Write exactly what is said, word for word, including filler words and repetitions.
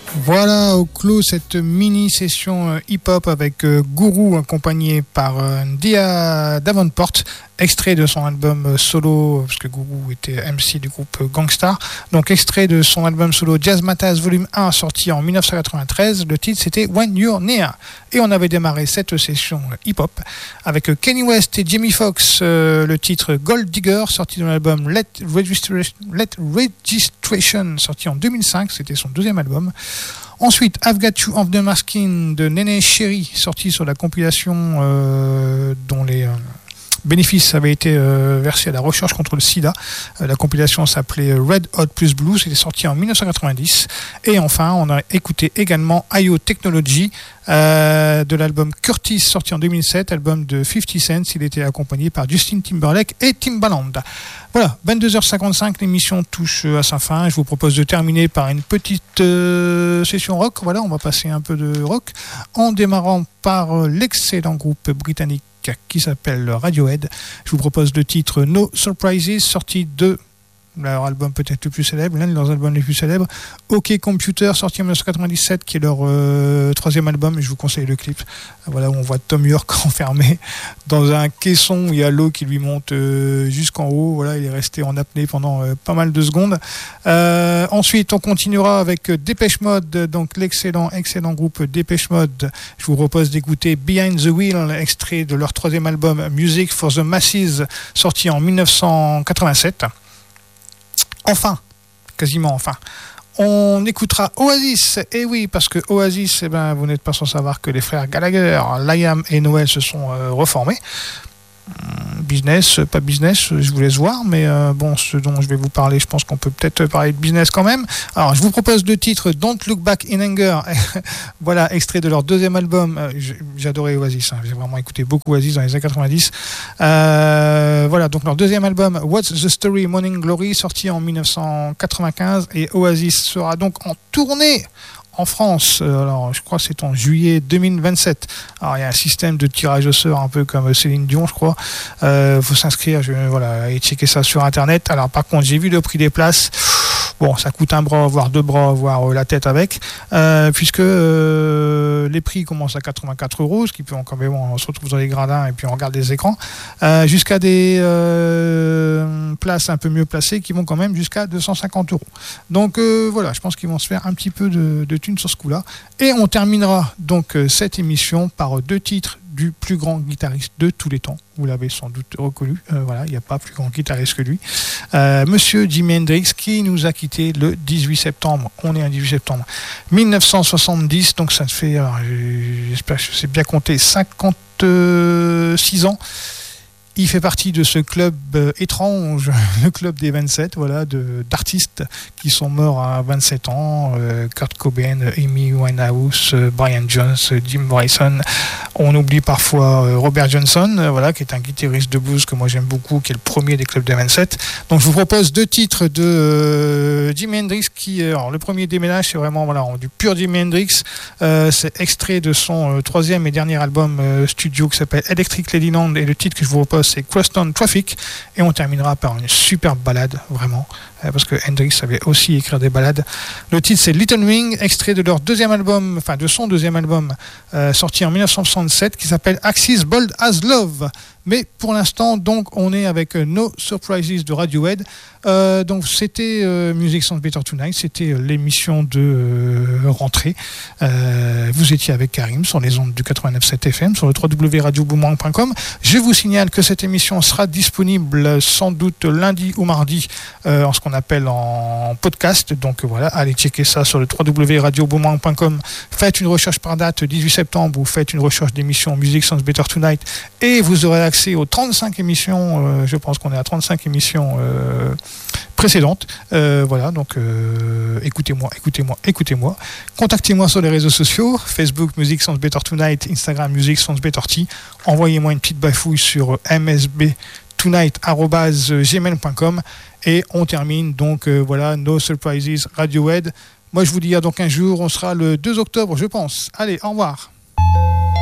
Voilà, au clos cette mini-session euh, hip-hop avec euh, Guru accompagné par euh, Dia Davenport, extrait de son album euh, solo, parce que Guru était M C du groupe euh, Gangstar, donc extrait de son album solo Jazz Matters Volume un sorti en dix-neuf cent quatre-vingt-treize, le titre c'était When You're Near. Et on avait démarré cette session euh, hip-hop avec euh, Kanye West et Jamie Foxx, euh, le titre Gold Digger sorti dans l'album Let Registration, Let Registration sorti en deux mille cinq, c'était son deuxième album. Ensuite, I've Got You of the Masking de Nene Cherry, sorti sur la compilation euh, dont les euh, bénéfices avaient été euh, versés à la recherche contre le sida. Euh, la compilation s'appelait Red Hot Plus Blue, c'était sorti en dix-neuf cent quatre-vingt-dix. Et enfin, on a écouté également I O Technology euh, de l'album Curtis, sorti en deux mille sept, album de cinquante Cent. Il était accompagné par Justin Timberlake et Timbaland. Voilà, vingt-deux heures cinquante-cinq, l'émission touche à sa fin. Je vous propose de terminer par une petite euh, session rock. Voilà, on va passer un peu de rock en démarrant par euh, l'excellent groupe britannique qui s'appelle Radiohead. Je vous propose le titre No Surprises, sorti de leur album peut-être le plus célèbre, l'un de leurs albums les plus célèbres, OK Computer, sorti en dix-neuf cent quatre-vingt-dix-sept, qui est leur euh, troisième album, et je vous conseille le clip. Voilà, où on voit Tom York enfermé dans un caisson où il y a l'eau qui lui monte euh, jusqu'en haut. Voilà, il est resté en apnée pendant euh, pas mal de secondes. Euh, ensuite, on continuera avec Depeche Mode, donc l'excellent, excellent groupe Depeche Mode. Je vous propose d'écouter Behind the Wheel, extrait de leur troisième album Music for the Masses, sorti en dix-neuf cent quatre-vingt-sept. Enfin, quasiment enfin, on écoutera Oasis. Et oui, parce que Oasis, eh ben, vous n'êtes pas sans savoir que les frères Gallagher, Liam et Noel se sont euh, reformés. Business, pas business, je vous laisse voir, mais euh, bon, ce dont je vais vous parler, je pense qu'on peut peut-être parler de business quand même. Alors, je vous propose le titre Don't Look Back in Anger. Voilà, extrait de leur deuxième album. J'adorais Oasis, hein. J'ai vraiment écouté beaucoup Oasis dans les années quatre-vingt-dix. Euh, voilà, donc leur deuxième album What's the Story Morning Glory, sorti en dix-neuf cent quatre-vingt-quinze, et Oasis sera donc en tournée en France. Alors, je crois que c'est en juillet deux mille vingt-sept. Alors, il y a un système de tirage au sort un peu comme Céline Dion, je crois. Il euh, faut s'inscrire, je, voilà, et checker ça sur Internet. Alors, par contre, j'ai vu le prix des places. Bon, ça coûte un bras, voire deux bras, voire euh, la tête avec, euh, puisque euh, les prix commencent à quatre-vingt-quatre euros, ce qui peut encore, mais bon, on se retrouve dans les gradins et puis on regarde les écrans, euh, jusqu'à des euh, places un peu mieux placées qui vont quand même jusqu'à deux cent cinquante euros. Donc euh, voilà, je pense qu'ils vont se faire un petit peu de, de thunes sur ce coup-là. Et on terminera donc euh, cette émission par deux titres du plus grand guitariste de tous les temps. Vous l'avez sans doute reconnu. Euh, voilà, il n'y a pas plus grand guitariste que lui. Euh, Monsieur Jimi Hendrix, qui nous a quittés le dix-huit septembre. On est un dix-huit septembre mille neuf cent soixante-dix. Donc ça fait, alors, j'espère que je sais bien compter, cinquante-six ans. Il fait partie de ce club euh, étrange, le club des vingt-sept, voilà, de, d'artistes qui sont morts à vingt-sept ans. Euh, Kurt Cobain, Amy Winehouse, euh, Brian Jones, euh, Jim Morrison. On oublie parfois euh, Robert Johnson, euh, voilà, qui est un guitariste de blues que moi j'aime beaucoup, qui est le premier des clubs des vingt-sept. Donc je vous propose deux titres de euh, Jimi Hendrix. Qui, euh, alors, le premier déménage, c'est vraiment voilà, du pur Jimi Hendrix. Euh, c'est extrait de son euh, troisième et dernier album euh, studio qui s'appelle Electric Ladyland, et le titre que je vous propose, c'est Crosstown Traffic. Et on terminera par une superbe balade, vraiment, parce que Hendrix savait aussi écrire des balades. Le titre, c'est Little Wing, extrait de leur deuxième album, enfin de son deuxième album, euh, sorti en dix-neuf cent soixante-sept, qui s'appelle Axis Bold as Love. Mais pour l'instant, donc, on est avec euh, No Surprises de Radiohead. Euh, donc, c'était euh, Music Sounds Better Tonight, c'était euh, l'émission de euh, rentrée. Euh, vous étiez avec Karim sur les ondes du quatre-vingt-neuf virgule sept F M, sur le w w w point radio boomerang point com. Je vous signale que cette émission sera disponible sans doute lundi ou mardi euh, en ce qu'on appelle en podcast. Donc voilà, allez checker ça sur le w w w point radio boomerang point com. Faites une recherche par date dix-huit septembre, ou faites une recherche d'émission Music Sounds Better Tonight, et vous aurez accès aux trente-cinq émissions. Euh, je pense qu'on est à trente-cinq émissions euh, précédentes. Euh, voilà, donc euh, écoutez-moi, écoutez-moi, écoutez-moi. Contactez-moi sur les réseaux sociaux, Facebook Music Sounds Better Tonight, Instagram Music Sounds Better T. Envoyez-moi une petite bafouille sur m s b tonight arobase gmail point com, et on termine donc euh, voilà, No Surprises Radiohead. Moi je vous dis à donc un jour, on sera le deux octobre je pense. Allez, au revoir.